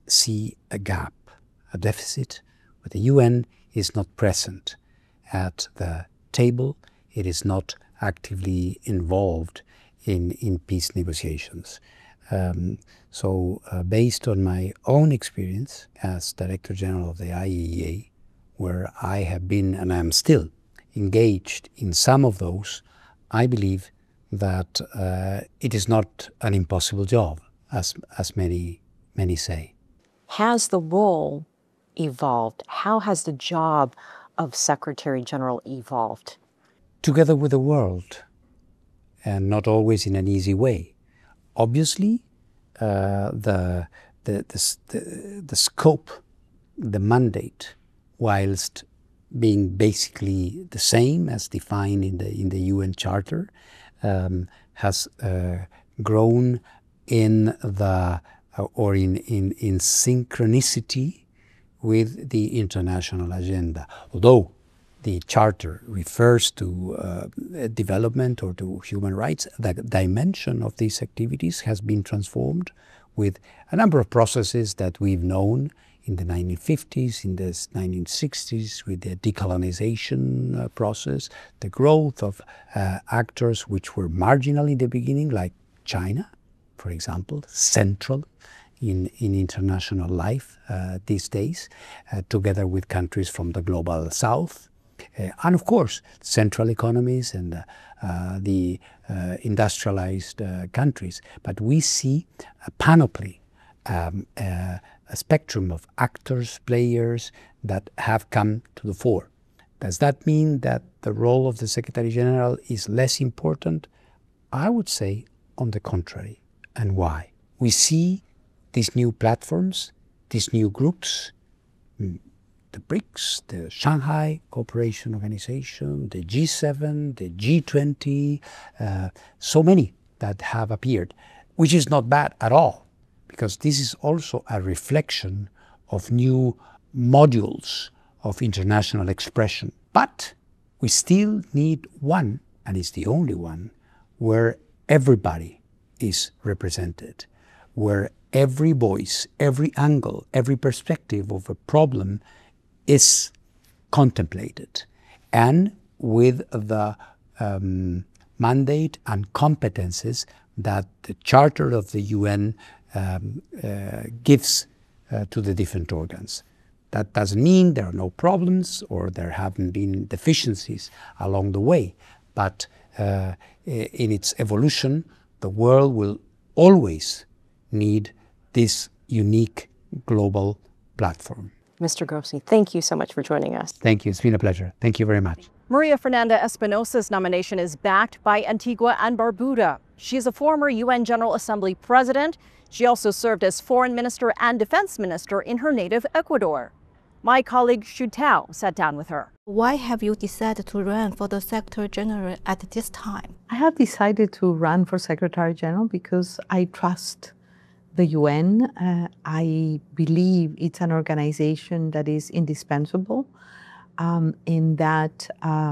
see a gap, a deficit, where the UN is not present at the table. It is not actively involved in peace negotiations. Based on my own experience as Director General of the IAEA, where I have been and am still engaged in some of those, I believe that it is not an impossible job, as many say. Has the role evolved? How has the job of Secretary General evolved? Together with the world, and not always in an easy way. Obviously, the scope, the mandate, whilst being basically the same as defined in the UN Charter, has grown in the in synchronicity with the international agenda. Although the Charter refers to development or to human rights, the dimension of these activities has been transformed with a number of processes that we've known in the 1950s, in the 1960s, with the decolonization process, the growth of actors which were marginal in the beginning, like China, for example, central in international life these days, together with countries from the global south. And of course, central economies and the industrialized countries. But we see a panoply, a spectrum of actors, players that have come to the fore. Does that mean that the role of the Secretary General is less important? I would say on the contrary. And why? We see these new platforms, these new groups, the BRICS, the Shanghai Cooperation Organization, the G7, the G20, so many that have appeared, which is not bad at all, because this is also a reflection of new modules of international expression. But we still need one, and it's the only one, where everybody is represented, where every voice, every angle, every perspective of a problem is contemplated, and with the mandate and competences that the Charter of the UN gives to the different organs. That doesn't mean there are no problems or there haven't been deficiencies along the way, but in its evolution, the world will always need this unique global platform. Mr. Grossi, thank you so much for joining us. Thank you. It's been a pleasure. Thank you very much. Maria Fernanda Espinosa's nomination is backed by Antigua and Barbuda. She is a former UN General Assembly president. She also served as foreign minister and defense minister in her native Ecuador. My colleague Xu Tao sat down with her. Why have you decided to run for the Secretary General at this time? I have decided to run for Secretary General because I trust the UN. I believe it's an organization that is indispensable, in that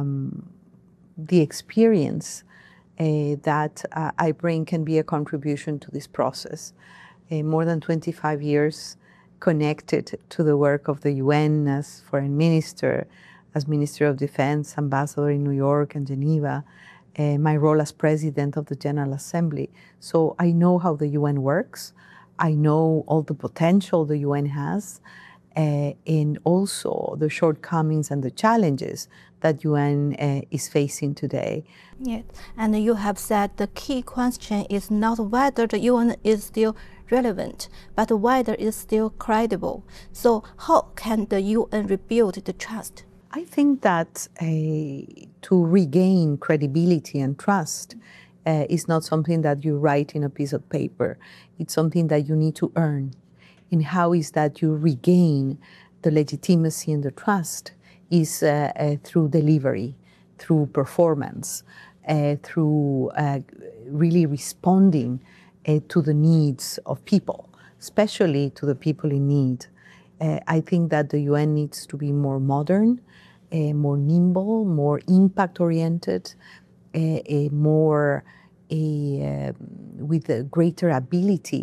the experience that I bring can be a contribution to this process. More than 25 years connected to the work of the UN as foreign minister, as Minister of Defense, ambassador in New York and Geneva, my role as president of the General Assembly. So I know how the UN works. I know all the potential the UN has, and also the shortcomings and the challenges that UN is facing today. Yes, and you have said the key question is not whether the UN is still relevant, but whether it's still credible. So how can the UN rebuild the trust? I think that to regain credibility and trust is not something that you write in a piece of paper. It's something that you need to earn. And how is that you regain the legitimacy and the trust is through delivery, through performance, through really responding to the needs of people, especially to the people in need. I think that the UN needs to be more modern, more nimble, more impact-oriented, with a greater ability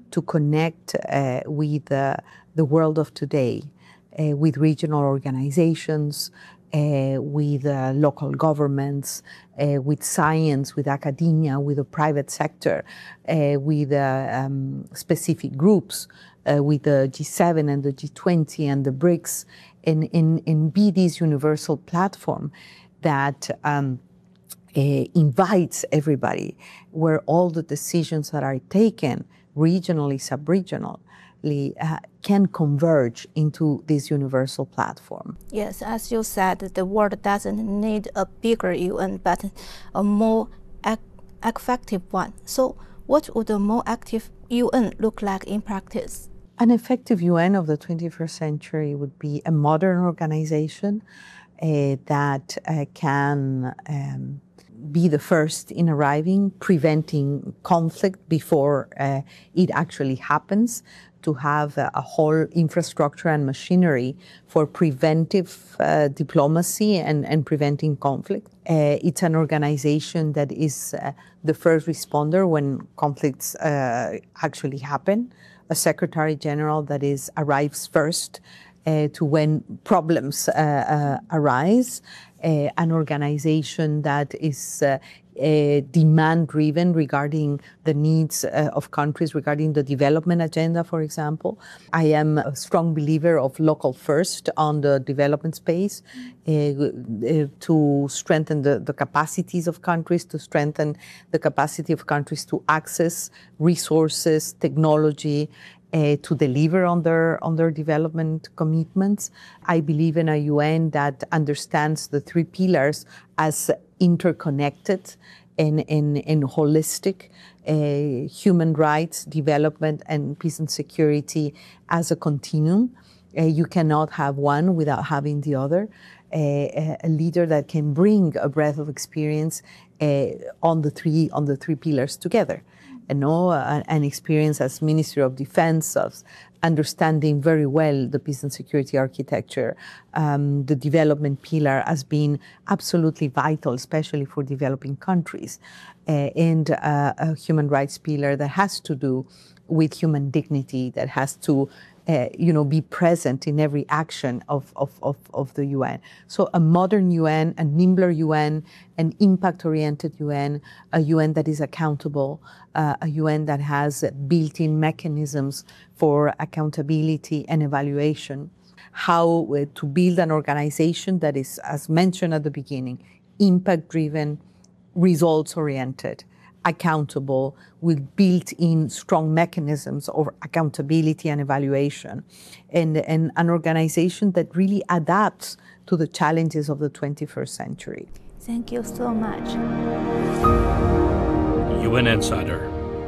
to connect with the world of today, with regional organizations, with local governments, with science, with academia, with the private sector, with specific groups, with the G7 and the G20 and the BRICS, and be this universal platform that invites everybody, where all the decisions that are taken regionally, sub-regionally, can converge into this universal platform. Yes, as you said, the world doesn't need a bigger UN, but a more effective one. So what would a more active UN look like in practice? An effective UN of the 21st century would be a modern organization that can be the first in arriving, preventing conflict before it actually happens, to have a whole infrastructure and machinery for preventive diplomacy and preventing conflict. It's an organization that is the first responder when conflicts actually happen, a Secretary General that arrives first to when problems arise, an organization that is demand-driven regarding the needs of countries, regarding the development agenda, for example. I am a strong believer of local first on the development space to strengthen the capacities of countries, to strengthen the capacity of countries to access resources, technology, to deliver on their development commitments. I believe in a UN that understands the three pillars as interconnected and holistic, human rights, development, and peace and security as a continuum. You cannot have one without having the other. A leader that can bring a breadth of experience on the three pillars together. An experience as Ministry of Defense, of understanding very well the peace and security architecture, the development pillar as being absolutely vital, especially for developing countries, and a human rights pillar that has to do with human dignity, that has to be present in every action of the UN. So a modern UN, a nimbler UN, an impact-oriented UN, a UN that is accountable, a UN that has built-in mechanisms for accountability and evaluation. How to build an organization that is, as mentioned at the beginning, impact-driven, results-oriented, accountable, with built-in strong mechanisms of accountability and evaluation, and an organization that really adapts to the challenges of the 21st century. Thank you so much. UN Insider.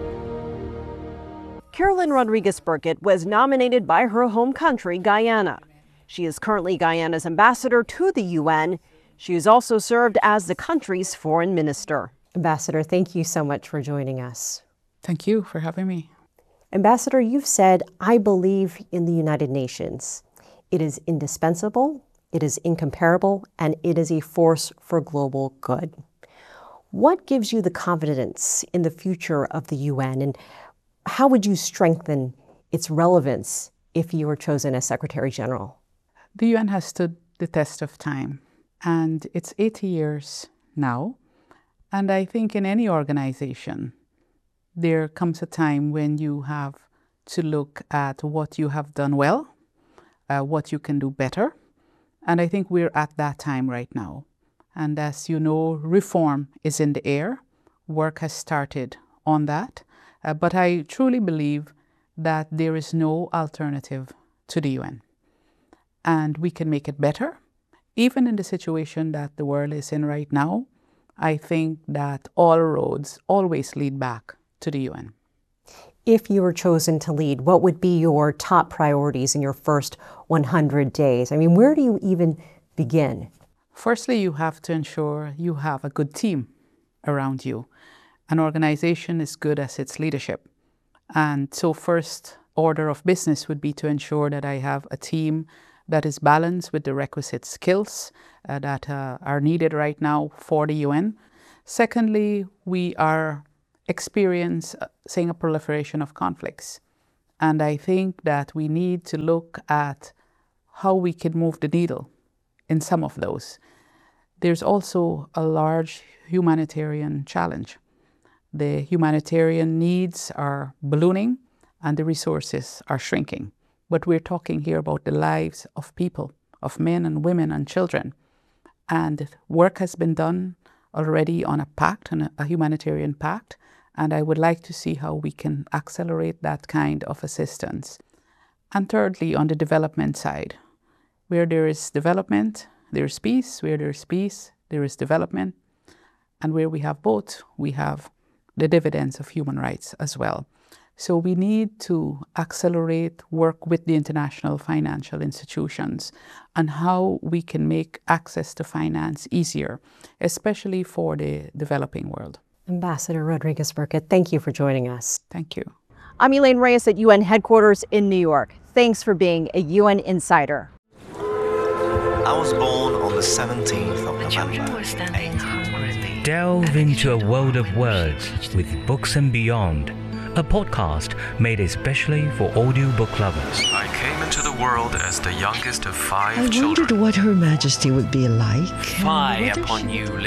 Carolyn Rodriguez-Burkett was nominated by her home country, Guyana. She is currently Guyana's ambassador to the UN. She has also served as the country's foreign minister. Ambassador, thank you so much for joining us. Thank you for having me. Ambassador, you've said, I believe in the United Nations. It is indispensable, it is incomparable, and it is a force for global good. What gives you the confidence in the future of the UN, and how would you strengthen its relevance if you were chosen as Secretary General? The UN has stood the test of time, and it's 80 years now. And I think in any organization, there comes a time when you have to look at what you have done well, what you can do better. And I think we're at that time right now. And as you know, reform is in the air. Work has started on that. But I truly believe that there is no alternative to the UN. And we can make it better. Even in the situation that the world is in right now, I think that all roads always lead back to the UN. If you were chosen to lead, what would be your top priorities in your first 100 days? I mean, where do you even begin? Firstly, you have to ensure you have a good team around you. An organization is good as its leadership. And so first order of business would be to ensure that I have a team that is balanced with the requisite skills that are needed right now for the UN. Secondly, we are experiencing a proliferation of conflicts. And I think that we need to look at how we can move the needle in some of those. There's also a large humanitarian challenge. The humanitarian needs are ballooning and the resources are shrinking. But we're talking here about the lives of people, of men and women and children. And work has been done already on a pact, on a humanitarian pact, and I would like to see how we can accelerate that kind of assistance. And thirdly, on the development side, where there is development, there is peace. Where there is peace, there is development. And where we have both, we have the dividends of human rights as well. So we need to accelerate work with the international financial institutions on how we can make access to finance easier, especially for the developing world. Ambassador Rodriguez-Burkett, thank you for joining us. Thank you. I'm Elaine Reyes at UN headquarters in New York. Thanks for being a UN insider. I was born on the 17th of November. Delve into a world of words with Books and Beyond, a podcast made especially for audiobook lovers. I came into the world as the youngest of 5 children. I wondered what Her Majesty would be like. Fie upon you,